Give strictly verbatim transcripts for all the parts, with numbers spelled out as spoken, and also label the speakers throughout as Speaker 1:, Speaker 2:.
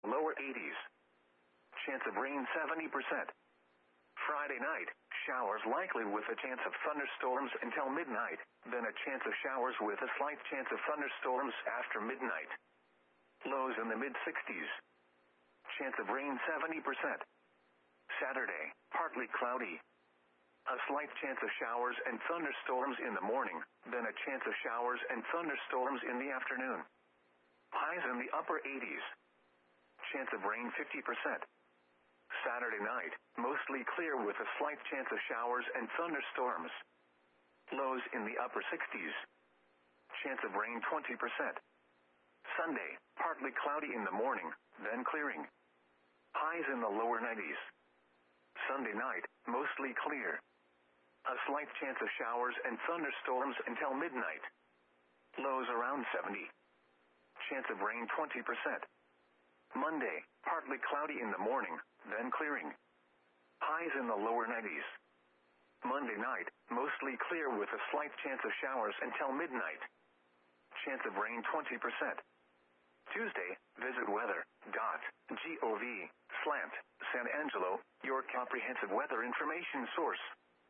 Speaker 1: lower eighties. Chance of rain seventy percent. Friday night, showers likely with a chance of thunderstorms until midnight, then a chance of showers with a slight chance of thunderstorms after midnight. Lows in the mid-sixties. Chance of rain seventy percent. Saturday, partly cloudy. A slight chance of showers and thunderstorms in the morning, then a chance of showers and thunderstorms in the afternoon. Highs in the upper eighties. Chance of rain fifty percent. Saturday night, mostly clear with a slight chance of showers and thunderstorms. Lows in the upper sixties. Chance of rain twenty percent. Sunday, partly cloudy in the morning, then clearing. Highs in the lower nineties. Sunday night, mostly clear. A slight chance of showers and thunderstorms until midnight. Lows around seventy. Chance of rain twenty percent. Monday, partly cloudy in the morning, then clearing. Highs in the lower nineties. Monday night, mostly clear with a slight chance of showers until midnight. Chance of rain twenty percent. Tuesday, visit weather dot gov slant San Angelo, your comprehensive weather information source.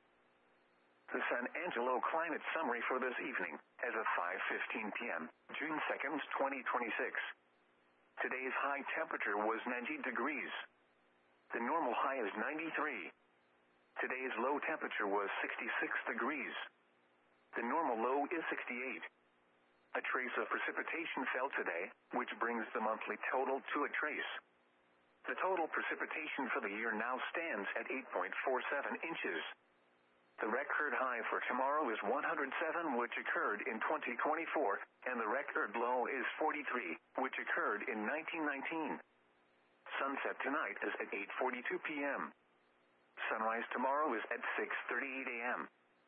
Speaker 1: The San Angelo climate summary for this evening, as of five fifteen p.m., June second, twenty twenty-six. Today's high temperature was ninety degrees. The normal high is ninety-three. Today's low temperature was sixty-six degrees. The normal low is sixty-eight. A trace of precipitation fell today, which brings the monthly total to a trace. The total precipitation for the year now stands at eight point four seven inches. The record high for tomorrow is one hundred seven, which occurred in twenty twenty-four, and the record low is forty-three, which occurred in nineteen nineteen. Sunset tonight is at eight forty-two p.m. Sunrise tomorrow is at six thirty-eight a.m.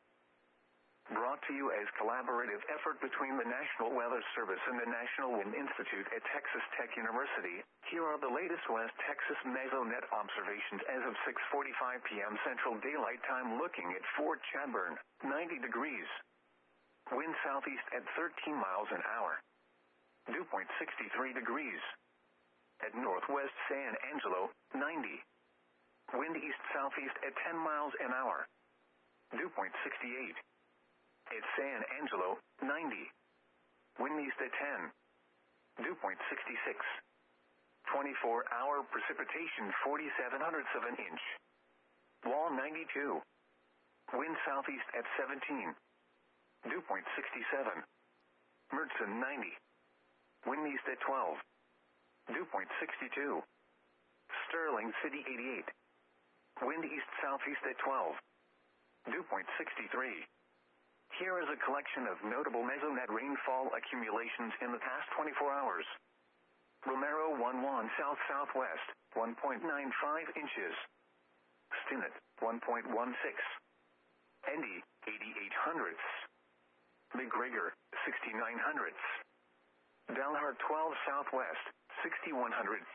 Speaker 1: Brought to you as collaborative effort between the National Weather Service and the National Wind Institute at Texas Tech University, here are the latest West Texas mesonet observations as of six forty-five p.m. Central Daylight Time, looking at Fort Chadbourne, ninety degrees. Wind southeast at thirteen miles an hour. Dew point sixty-three degrees. At northwest San Angelo, ninety. Wind east-southeast at ten miles an hour. Dew point sixty-eight. At San Angelo, ninety. Wind east at ten. Dew point sixty-six. twenty-four hour precipitation forty-seven hundredths of an inch. Wall ninety-two. Wind southeast at seventeen. Dew point sixty-seven. Mertzen ninety. Wind east at twelve. Dew point sixty-two. Sterling City eighty-eight. Wind east-southeast at twelve. Dew point sixty-three. Here is a collection of notable mesonet rainfall accumulations in the past twenty-four hours. Romero one one south-southwest, one point nine five inches. Stinnett, one point one six. Endy, eighty-eight hundredths. McGregor, sixty-nine hundredths. Dalhart twelve southwest, sixty-one hundredths.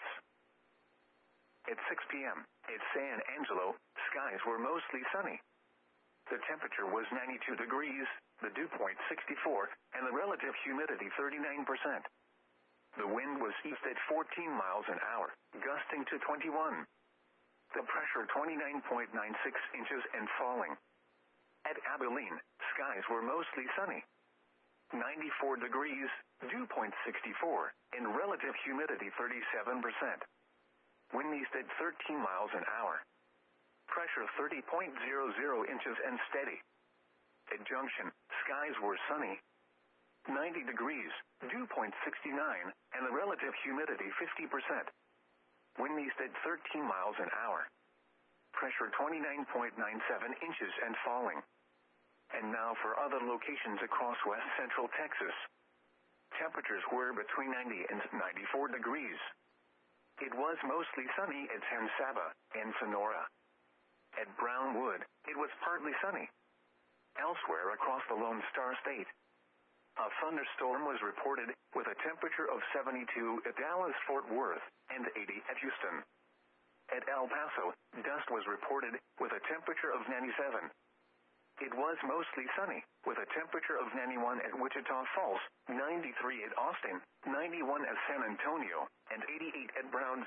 Speaker 1: At six p.m., at San Angelo, skies were mostly sunny. The temperature was ninety-two degrees, the dew point sixty-four, and the relative humidity thirty-nine percent. The wind was east at fourteen miles an hour, gusting to twenty-one. The pressure twenty-nine point nine six inches and falling. At Abilene, skies were mostly sunny. ninety-four degrees, dew point sixty-four, and relative humidity thirty-seven percent. Wind east at thirteen miles an hour. Pressure thirty point zero zero inches and steady. At Junction, skies were sunny. ninety degrees, dew point sixty-nine, and the relative humidity fifty percent. Wind east at thirteen miles an hour. Pressure twenty-nine point nine seven inches and falling. And now for other locations across west central Texas. Temperatures were between ninety and ninety-four degrees. It was mostly sunny at San Saba and Sonora. At Brownwood, it was partly sunny. Elsewhere across the Lone Star State, a thunderstorm was reported with a temperature of seventy-two at Dallas-Fort Worth and eighty at Houston. At El Paso, dust was reported with a temperature of ninety-seven. It was mostly sunny, with a temperature of ninety-one at Wichita Falls, ninety-three at Austin, ninety-one at San Antonio, and eighty-eight at Brownsville.